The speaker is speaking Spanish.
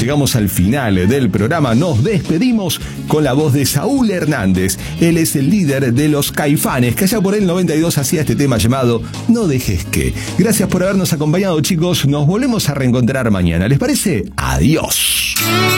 llegamos al final del programa. Nos despedimos con la voz de Saúl Hernández. Él es el líder de Los Caifanes, que allá por el 92 hacía este tema llamado No dejes que. Gracias por habernos acompañado, chicos. Nos volvemos a reencontrar mañana. ¿Les parece? Adiós.